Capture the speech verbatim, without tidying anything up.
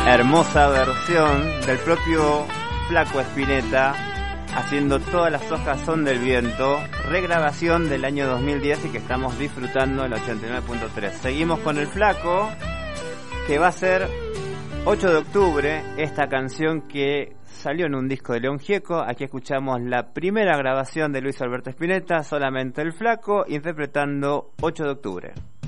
hermosa versión del propio Flaco Spinetta haciendo Todas las hojas son del viento, regrabación del año dos mil diez y que estamos disfrutando en el ochenta y nueve punto tres. Seguimos con el Flaco, que va a ser ocho de octubre, esta canción que salió en un disco de León Gieco. Aquí escuchamos la primera grabación de Luis Alberto Spinetta, solamente el Flaco, interpretando ocho de octubre.